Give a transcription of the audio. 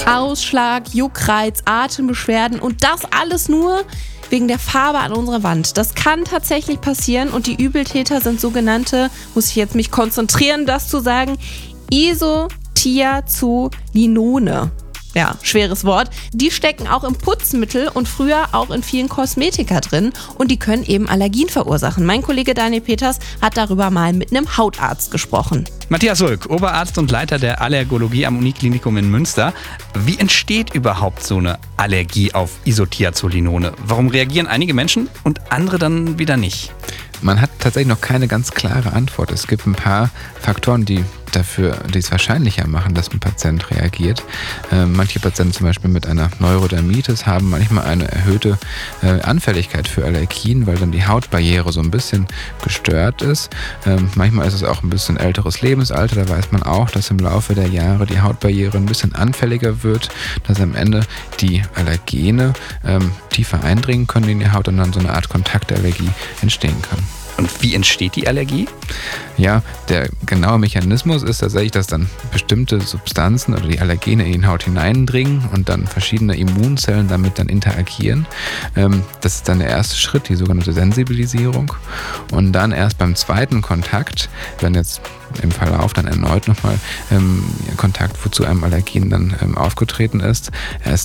Ausschlag, Juckreiz, Atembeschwerden und das alles nur wegen der Farbe an unserer Wand. Das kann tatsächlich passieren und die Übeltäter sind sogenannte, muss ich jetzt mich konzentrieren, das zu sagen, Isothiazolinone. Ja, schweres Wort. Die stecken auch im Putzmittel und früher auch in vielen Kosmetika drin und die können eben Allergien verursachen. Mein Kollege Daniel Peters hat darüber mal mit einem Hautarzt gesprochen. Matthias Sulk, Oberarzt und Leiter der Allergologie am Uniklinikum in Münster. Wie entsteht überhaupt so eine Allergie auf Isothiazolinone? Warum reagieren einige Menschen und andere dann wieder nicht? Man hat tatsächlich noch keine ganz klare Antwort. Es gibt ein paar Faktoren, die es wahrscheinlicher machen, dass ein Patient reagiert. Manche Patienten zum Beispiel mit einer Neurodermitis haben manchmal eine erhöhte Anfälligkeit für Allergien, weil dann die Hautbarriere so ein bisschen gestört ist. Manchmal ist es auch ein bisschen älteres Lebensalter. Da weiß man auch, dass im Laufe der Jahre die Hautbarriere ein bisschen anfälliger wird, dass am Ende die Allergene tiefer eindringen können in die Haut und dann so eine Art Kontaktallergie entstehen kann. Und wie entsteht die Allergie? Ja, der genaue Mechanismus ist tatsächlich, dass dann bestimmte Substanzen oder die Allergene in die Haut hineindringen und dann verschiedene Immunzellen damit dann interagieren. Das ist dann der erste Schritt, die sogenannte Sensibilisierung. Und dann erst beim zweiten Kontakt, wenn jetzt im Verlauf dann erneut nochmal Kontakt zu einem Allergen dann aufgetreten ist, erst